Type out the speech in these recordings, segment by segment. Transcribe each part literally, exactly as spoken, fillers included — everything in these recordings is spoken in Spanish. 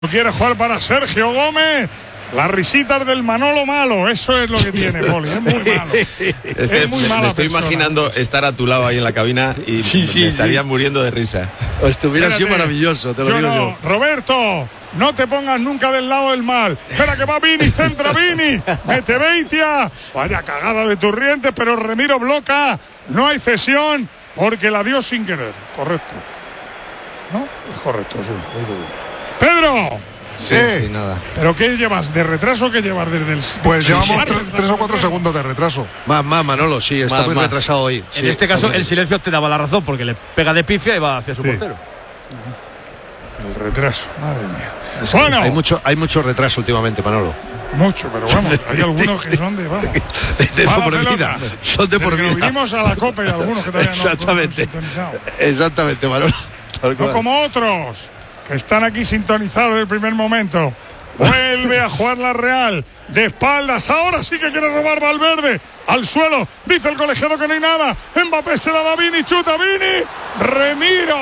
Quiere jugar para Sergio Gómez. Las risitas del Manolo malo, eso es lo que tiene, Poli, es muy malo. Es muy mala. Me estoy persona. imaginando estar a tu lado ahí en la cabina y sí, sí, me estaría sí. muriendo de risa. Estuviera sido maravilloso, te lo yo digo no. yo. Roberto, no te pongas nunca del lado del mal. Espera que va Vini, centra Vini, mete Beitia. Vaya cagada de Turrientes, pero Remiro bloca. No hay cesión porque la dio sin querer. Correcto. ¿No? Es correcto, sí. Pedro. Sí, eh, sí, nada. ¿Pero qué llevas? ¿De retraso o qué llevas desde el...? Pues llevamos tres, tres o cuatro segundos de retraso. Más, más, Manolo, sí, está Más, muy más. retrasado hoy. En Sí, este está caso, muy- el silencio te daba la razón porque le pega de pifia y va hacia su Sí. portero. El retraso, madre mía. Es que Bueno, hay mucho, hay mucho retraso últimamente, Manolo. mucho, pero vamos, hay algunos que son de, vamos, De mala por pelota. vida. Son de por Desde que vida. vinimos a la Copa y algunos que todavía no- Exactamente. no han sintonizado. Exactamente, Manolo. Tal No cual. como otros que están aquí sintonizados desde el primer momento. Vuelve a jugar la Real de espaldas. Ahora sí que quiere robar Valverde. Al suelo. Dice el colegiado que no hay nada. Mbappé se la da a Vini. Chuta Vini. Remiro.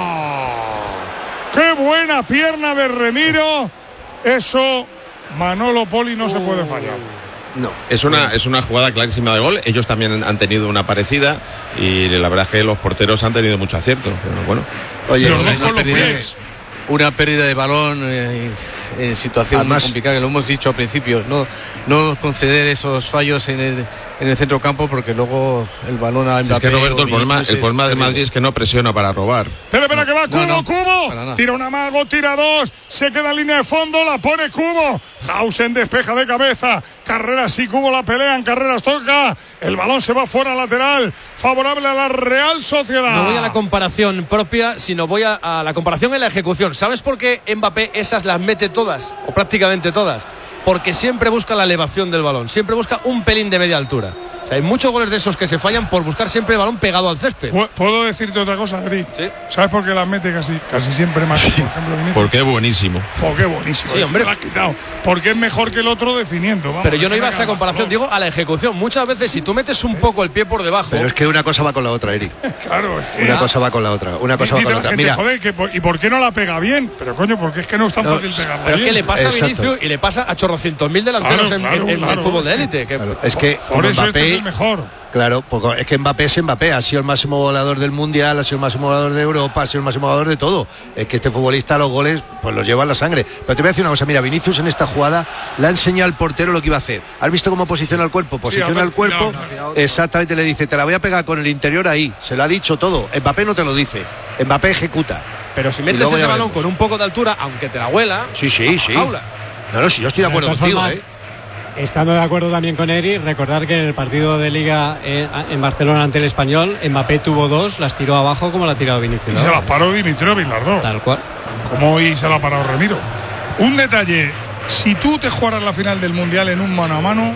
Qué buena pierna de Remiro. Eso Manolo Poli no se puede fallar. No. Es una, es una jugada clarísima de gol. Ellos también han tenido una parecida y la verdad es que los porteros han tenido mucho acierto. Pero bueno, Oye, Los dos una con los pérdida, pies. una pérdida de balón eh, en situación Además- muy complicada, que lo hemos dicho al principio, no, no conceder esos fallos en el, en el centro campo porque luego el balón a es Mbappé que Roberto, o el problema, Vinicius el problema es de terrible. Madrid es que no presiona para robar. Espera, espera, que va Cubo, no, no, Cubo. para nada. Tira un amago, tira dos. Se queda en línea de fondo, la pone Cubo. Hausen despeja de cabeza. Carreras y Cubo la pelean. Carreras toca. El balón se va fuera lateral. Favorable a la Real Sociedad. No voy a la comparación propia, sino voy a, a la comparación en la ejecución. ¿Sabes por qué Mbappé esas las mete todas? O prácticamente todas. Porque siempre busca la elevación del balón. Siempre busca un pelín de media altura. O sea, hay muchos goles de esos que se fallan por buscar siempre el balón pegado al césped. Pu- ¿Puedo decirte otra cosa, Gris? Sí. ¿Sabes por qué las mete casi, casi siempre más? Por ejemplo, Vinicius. Porque es buenísimo. Porque buenísimo. Sí, hombre. Me lo has quitado. Porque es mejor que el otro definiendo. Vamos, Pero yo no déjame iba a esa ganar. comparación, digo a la ejecución. Muchas veces si tú metes un poco el pie por debajo... Pero es que una cosa va con la otra, Eric. Claro, es que. Una cosa va con la otra. Una cosa va Dice con la la otra. gente, Mira, joder, que por- ¿y por qué no la pega bien? Pero coño, porque es que no es tan No, fácil pegarla Pero es bien. que le pasa Exacto. a Vinicius y le pasa a chorrocientos mil delanteros Claro, en, claro, en- en claro. el fútbol de élite. que- claro, es que Por eso Mbappé, este es el mejor. claro, porque es que Mbappé es Mbappé, ha sido el máximo volador del Mundial, ha sido el máximo volador de Europa, ha sido el máximo volador de todo. Es que este futbolista los goles pues los lleva en la sangre. Pero te voy a decir una cosa, mira, Vinicius en esta jugada le ha enseñado al portero lo que iba a hacer. ¿Has visto cómo posiciona el cuerpo? Posiciona al el cuerpo, final, exactamente, le dice, te la voy a pegar con el interior ahí. Se lo ha dicho todo. Mbappé no te lo dice. Mbappé ejecuta. Pero si Y metes luego ese ya balón veremos. con un poco de altura, aunque te la huela, Sí, sí, sí. jaula. No, no, sí, yo estoy de acuerdo De todas contigo, formas, ¿eh? Estando de acuerdo también con Eri, recordar que en el partido de Liga eh, en Barcelona ante el Español, Mbappé tuvo dos, las tiró abajo como la ha tirado Vinicius. Y se ¿no? las paró Dimitrovic las dos. Tal cual. Como hoy se la ha parado Remiro. Un detalle. Si tú te jugaras la final del Mundial en un mano a mano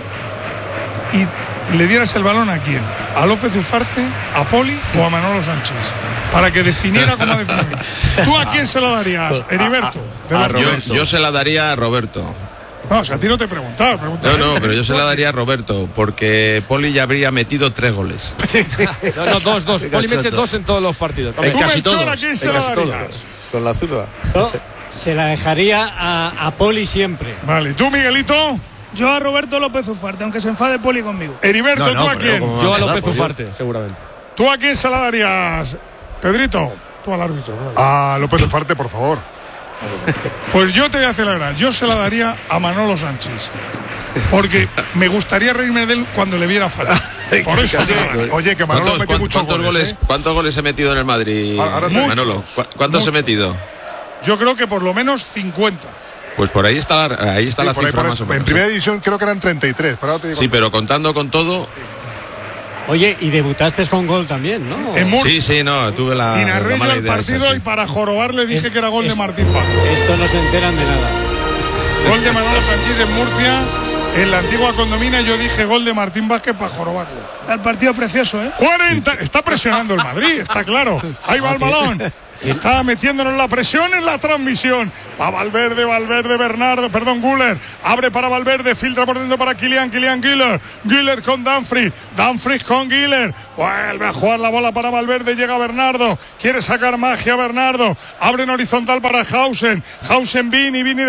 y le dieras el balón a quién, a López Ufarte, a Poli o a Manolo Sánchez, para que definiera como ha definido. ¿Tú a quién se la darías, Heriberto? De a los dos. Yo, Roberto. yo se la daría a Roberto. No, o sea, a ti no te he preguntado. No, no, pero yo se la daría a Roberto porque Poli ya habría metido tres goles. No, no, dos, dos. Qué Poli mete cachondo. dos en todos los partidos. En ¿Tú, casi Melchor, todos, a quién se en la casi darías? todos. Con la zurda. Yo se la dejaría a, a Poli siempre. Vale, ¿tú, Miguelito? Yo a Roberto López Ufarte, aunque se enfade Poli conmigo. Heriberto, No, no, ¿tú a pero quién? como- Yo a Vamos a López dar, por Ufarte, seguramente. ¿Tú a quién se la darías, Pedrito? Tú al árbitro. claro. A López Ufarte, por favor. Pues yo te voy a hacer la gran. Yo se la daría a Manolo Sánchez. Porque me gustaría reírme de él cuando le viera fallar. Por eso te la daría. Oye, que Manolo ¿Cuántos, metió cuán- muchos cuántos goles. goles, ¿eh? ¿Cuántos goles he metido en el Madrid, Ahora- ahora te- Manolo? Muchos, ¿Cu- ¿Cuántos muchos. he metido? Yo creo que por lo menos cincuenta. Pues por ahí está la, ahí está Sí, la por ahí, cifra por ahí. más o En menos. primera división creo que eran treinta y tres. Pero ahora te digo- Sí, pero contando con todo. Oye, y debutaste con gol también, ¿no? En Murcia. Sí, sí, no, tuve la, Y la narré yo mala el idea esa, partido sí. y para jorobar le dije Es- que era gol de es- Martín Vázquez. Esto no se enteran de nada. Gol de Manolo Sánchez en Murcia. En la antigua condomina yo dije gol de Martín Vázquez para jorobarlo. Está el partido precioso, ¿eh? cuarenta. Está presionando el Madrid, está claro. Ahí va el balón. Está metiéndonos la presión en la transmisión. Va Valverde, Valverde, Bernardo, perdón, Güler. Abre para Valverde, filtra por dentro para Kylian, Kylian Güler. Güler con Dumfries, Dumfries con Güler. Vuelve a jugar la bola para Valverde, llega Bernardo. Quiere sacar magia Bernardo. Abre en horizontal para Hausen. Hausen, Vini, Vini